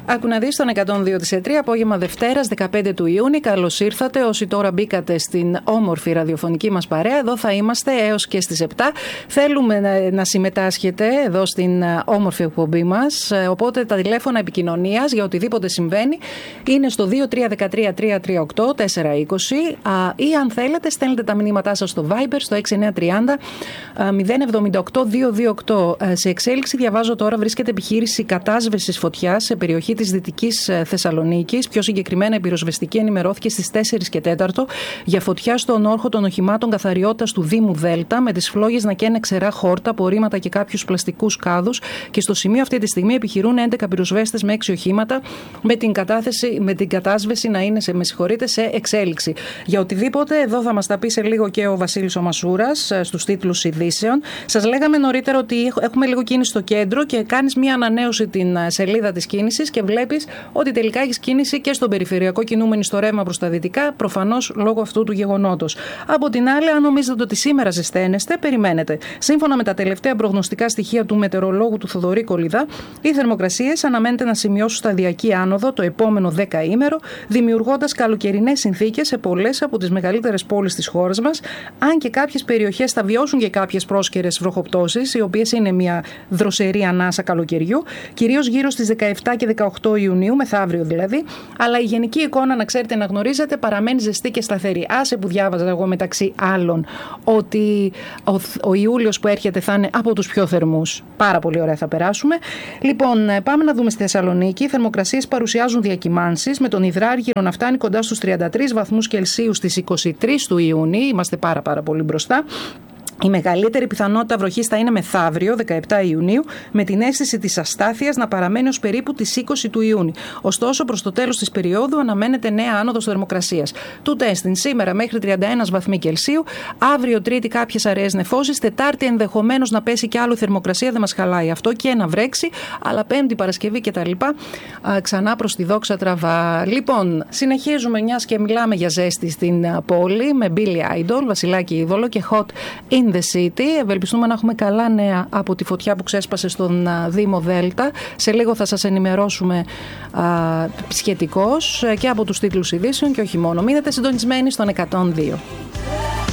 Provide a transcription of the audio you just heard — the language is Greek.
Άκου να δεις τον 102 της ΕΤΡΙ, απόγευμα Δευτέρας 15 του Ιούνιου. Καλώς ήρθατε όσοι τώρα μπήκατε στην όμορφη ραδιοφωνική μας παρέα. Εδώ θα είμαστε έως και στις 7. Θέλουμε να συμμετάσχετε εδώ στην όμορφη εκπομπή μας. Οπότε τα τηλέφωνα επικοινωνίας για οτιδήποτε συμβαίνει είναι στο 2313-338-420 ή αν θέλετε στέλνετε τα μηνύματά σας στο Viber στο 6930 078-228. Σε εξέλιξη διαβάζω τώρα βρίσκεται επιχείρηση κατάσβεσης φωτιάς σε περιοχή της Δυτικής Θεσσαλονίκης. Πιο συγκεκριμένα, η πυροσβεστική ενημερώθηκε στις 4 και 4 για φωτιά στον όρχο των οχημάτων καθαριότητας του Δήμου Δέλτα, με τις φλόγες να καίνε ξερά χόρτα, απορρίμματα και κάποιους πλαστικούς κάδους. Και στο σημείο αυτή τη στιγμή επιχειρούν 11 πυροσβέστες με 6 οχήματα, με την κατάσβεση να είναι σε εξέλιξη. Για οτιδήποτε, εδώ θα μας τα πει σε λίγο και ο Βασίλης ο Μασούρας στους τίτλους ειδήσεων. Σας λέγαμε νωρίτερα ότι έχουμε λίγο κίνηση στο κέντρο και κάνεις μία ανανέωση την σελίδα της κίνησης και βλέπεις ότι τελικά έχεις κίνηση και στον περιφερειακό κινούμενη στο ρεύμα προς τα δυτικά, προφανώς λόγω αυτού του γεγονότος. Από την άλλη, αν νομίζετε ότι σήμερα ζεσταίνεστε, περιμένετε. Σύμφωνα με τα τελευταία προγνωστικά στοιχεία του μετεωρολόγου του Θοδωρή Κολιδά, οι θερμοκρασίες αναμένεται να σημειώσουν σταδιακή άνοδο το επόμενο 10ήμερο, δημιουργώντας καλοκαιρινές συνθήκες σε πολλές από τις μεγαλύτερες πόλεις της χώρας μας, αν και κάποιες περιοχές θα βιώσουν και κάποιες πρόσκαιρες βροχοπτώσεις, οι οποίες είναι μια δροσερή ανάσα καλοκαιριού, κυρίως γύρω στις 17 και 18 Ιουνίου, μεθαύριο δηλαδή, αλλά η γενική εικόνα, να ξέρετε, να γνωρίζετε, παραμένει ζεστή και σταθερή. Άσε που διάβαζα εγώ μεταξύ άλλων ότι ο Ιούλιος που έρχεται θα είναι από τους πιο θερμούς. Πάρα πολύ ωραία θα περάσουμε. Λοιπόν, πάμε να δούμε στη Θεσσαλονίκη. Οι θερμοκρασίες παρουσιάζουν διακυμάνσεις, με τον Υδράργυρο να φτάνει κοντά στους 33 βαθμούς Κελσίου στις 23 του Ιουνίου. Είμαστε πάρα πολύ μπροστά. Η μεγαλύτερη πιθανότητα βροχής θα είναι μεθαύριο, 17 Ιουνίου, με την αίσθηση της αστάθειας να παραμένει ως περίπου τις 20 του Ιούνιου. Ωστόσο, προς το τέλος της περίοδου αναμένεται νέα άνοδος θερμοκρασίας. Τούτε έστιν σήμερα μέχρι 31 βαθμοί Κελσίου, αύριο Τρίτη κάποιες αραιές νεφώσεις, Τετάρτη ενδεχομένως να πέσει κι άλλο η θερμοκρασία, δεν μας χαλάει αυτό και να βρέξει, αλλά Πέμπτη, Παρασκευή κτλ. Ξανά προς τη δόξα τραβά. Λοιπόν, συνεχίζουμε μιας και μιλάμε για ζέστη στην πόλη με Billy Idol, Βασιλάκη Είδωλο και Hot in the City. Ευελπιστούμε να έχουμε καλά νέα από τη φωτιά που ξέσπασε στον Δήμο Δέλτα. Σε λίγο θα σας ενημερώσουμε σχετικώς και από τους τίτλους ειδήσεων και όχι μόνο. Μείνετε συντονισμένοι στον 102.